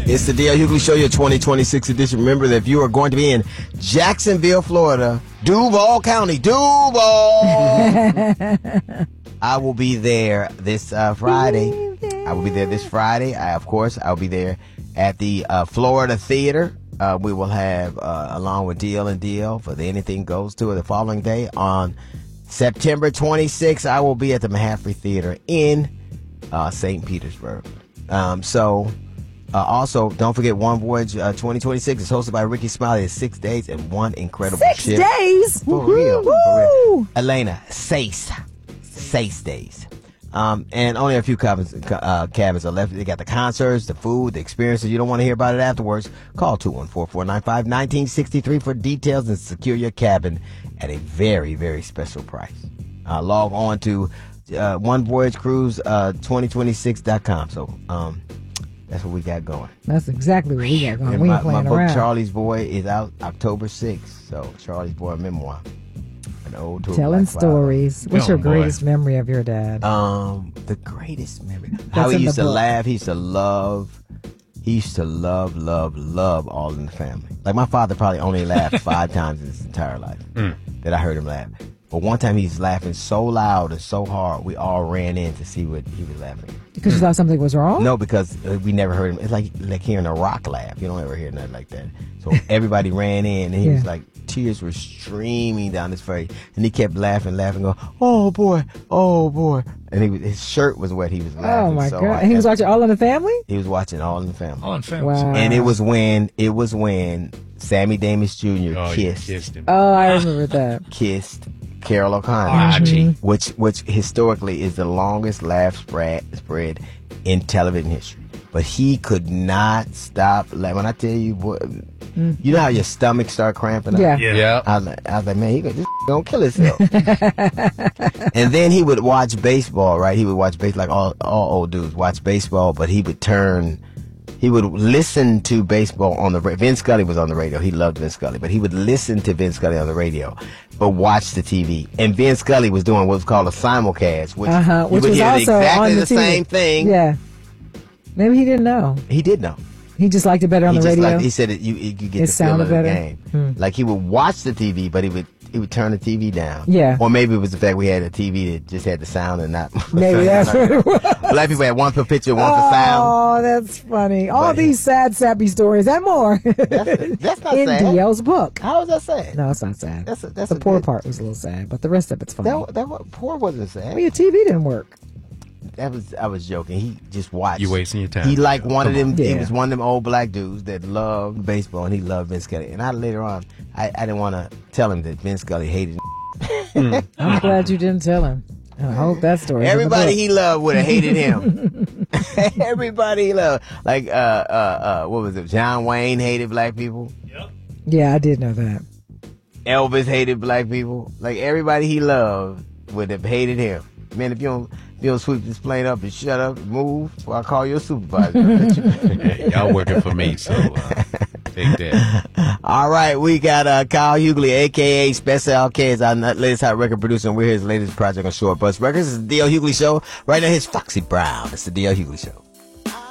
It's the D.L. Hughley Show, your 2026 edition. Remember that if you are going to be in Jacksonville, Florida, Duval County, Duval, I will be there this Friday. I will be there this Friday. I'll be there at the Florida Theater. We will have, along with DL and DL, for the Anything Goes tour the following day. On September 26th, I will be at the Mahaffey Theater in St. Petersburg. Also, don't forget One Voyage 2026 is hosted by Ricky Smiley. It's 6 days and one incredible ship. 6 days? For real. For real. Elena, 6 days. And only a few cabins are left. They got the concerts, the food, the experiences. You don't want to hear about it afterwards. Call 214-495-1963 for details and secure your cabin at a very, very special price. Log on to onevoyagecruise2026.com. So, that's what we got going. That's exactly what we got going. And we ain't playing my book, around. Charlie's Boy, is out October 6th. So, Charlie's Boy memoir. An old tour. Telling stories. What's your greatest memory of your dad? The greatest memory. That's How he in used the to book. laugh. He used to love All in the Family. Like, my father probably only laughed 5 times in his entire life that I heard him laugh. But one time he was laughing so loud and so hard, we all ran in to see what he was laughing at. Because you thought something was wrong? No, because we never heard him. It's like hearing a rock laugh. You don't ever hear nothing like that. So everybody ran in, and he was like, tears were streaming down his face, and he kept laughing, going, "Oh boy, oh boy!" And his shirt was wet. He was laughing. Oh my so God! hard. And he was watching All in the Family. He was watching All in the Family. All in the Family. Wow. And it was when Sammy Davis Jr. kissed him. Oh, I remember that. Kissed Carol O'Connor, which historically is the longest laugh spread in television history. But he could not stop. Like, when I tell you, boy, you know how your stomach start cramping up? Yeah. I was like, man, this gonna kill himself. And then he would watch baseball, right? He would watch baseball, like all old dudes watch baseball, but he would listen to baseball on the radio. Vin Scully was on the radio. He loved Vin Scully, but he would listen to Vin Scully on the radio, but watch the TV. And Vin Scully was doing what was called a simulcast, which you which would was hear also exactly on the the TV. same thing. Yeah. Maybe he didn't know. He did know. He just liked it better on the radio. He said you get It the feel sounded of the better. game. Like, he would watch the TV, but he would turn the TV down. Yeah. Or maybe it was the fact we had a TV that just had the sound and not. Maybe that's what it was. Black people had one for picture, one for sound. Oh, that's funny. All these sad, sappy stories and more. That's not in sad. DL's book. How is that sad? No, it's not sad. That's the poor part was a little sad, but the rest of it's funny. Poor wasn't sad. Well, your TV didn't work. I was joking. He just watched. You wasting your time. He like one of them. Yeah. He was one of them old black dudes that loved baseball, and he loved Vin Scully. And later on, I didn't want to tell him that Vin Scully hated him. I'm glad you didn't tell him. I hope that story. Everybody he loved would have hated him. Everybody he loved, like what was it? John Wayne hated black people. Yep. Yeah, I did know that. Elvis hated black people. Like, everybody he loved would have hated him. Man, if you don't sweep this plane up and shut up and move, well, I'll call your supervisor. Y'all working for me, so take that. All right, we got Kyle Hughley, a.k.a. Special K, is our latest hot record producer, and we're his latest project on Short Bus Records. It's the D.L. Hughley Show. Right now, here's Foxy Brown. It's the D.L. Hughley Show.